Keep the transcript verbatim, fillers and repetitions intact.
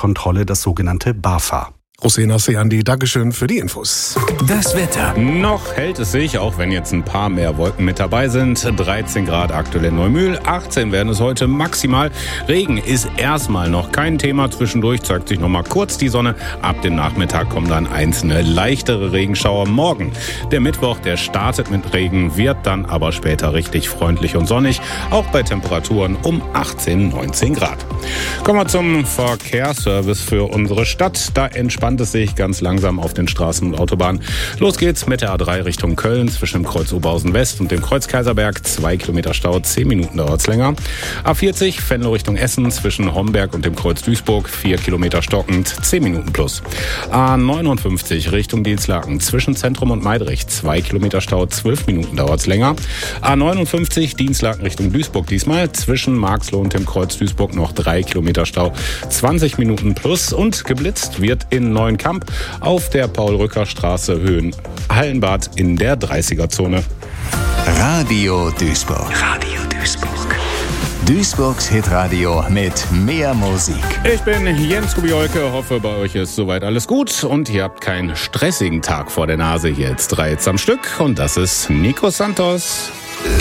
Verkehrskontrolle, das sogenannte BAFA. Hussein Seandi, Dankeschön für die Infos. Das Wetter. Noch hält es sich, auch wenn jetzt ein paar mehr Wolken mit dabei sind. dreizehn Grad aktuell in Neumühl, achtzehn werden es heute maximal. Regen ist erstmal noch kein Thema. Zwischendurch zeigt sich noch mal kurz die Sonne. Ab dem Nachmittag kommen dann einzelne leichtere Regenschauer. Morgen, der Mittwoch, der startet mit Regen, wird dann aber später richtig freundlich und sonnig. Auch bei Temperaturen um achtzehn, neunzehn Grad. Kommen wir zum Verkehrsservice für unsere Stadt. Da entspannt es sich ganz langsam auf den Straßen und Autobahnen. Los geht's mit der A drei Richtung Köln zwischen dem Kreuz Oberhausen West und dem Kreuz Kaiserberg. Zwei Kilometer Stau, zehn Minuten dauert's länger. A vierzig Venlo Richtung Essen zwischen Homberg und dem Kreuz Duisburg. Vier Kilometer stockend, zehn Minuten plus. A neunundfünfzig Richtung Dienstlaken zwischen Zentrum und Meidrich. Zwei Kilometer Stau, zwölf Minuten dauert's länger. A neunundfünfzig Dienstlaken Richtung Duisburg diesmal. Zwischen Marxloh und dem Kreuz Duisburg noch drei Kilometer Stau, zwanzig Minuten plus. Und geblitzt wird in Neuenkamp auf der Paul-Rücker-Straße Höhen Hallenbad in der dreißiger-Zone. Radio Duisburg. Radio Duisburg. Duisburgs Hitradio mit mehr Musik. Ich bin Jens Kubiolke, hoffe bei euch ist soweit alles gut und ihr habt keinen stressigen Tag vor der Nase. Jetzt drei Hits am Stück und das ist Nico Santos.